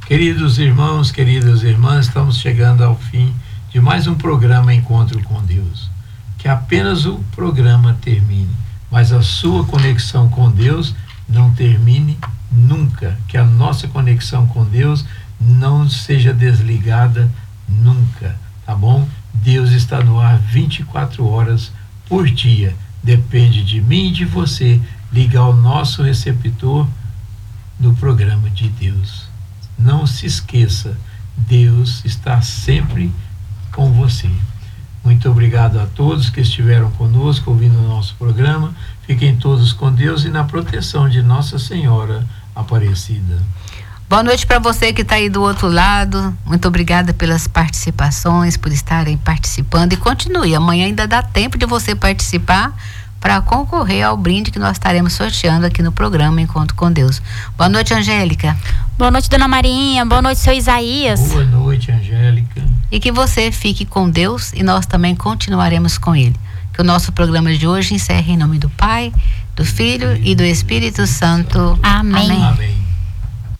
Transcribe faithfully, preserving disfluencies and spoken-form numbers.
Queridos irmãos, queridas irmãs, estamos chegando ao fim de mais um programa Encontro com Deus. Que apenas o programa termine, mas a sua conexão com Deus não termine nunca. Que a nossa conexão com Deus não seja desligada nunca, tá bom? Deus está no ar vinte e quatro horas por dia. Depende de mim e de você ligar o nosso receptor do programa de Deus. Não se esqueça, Deus está sempre com você. Muito obrigado a todos que estiveram conosco ouvindo o nosso programa. Fiquem todos com Deus e na proteção de Nossa Senhora Aparecida. Boa noite para você que está aí do outro lado. Muito obrigada pelas participações, por estarem participando. E continue, amanhã ainda dá tempo de você participar para concorrer ao brinde que nós estaremos sorteando aqui no programa Encontro com Deus. Boa noite, Angélica. Boa noite, dona Marinha. Boa noite, seu Isaías. Boa noite, Angélica. E que você fique com Deus e nós também continuaremos com Ele. Que o nosso programa de hoje encerre em nome do Pai, do Filho e do Espírito Santo. Amém. Amém. Amém.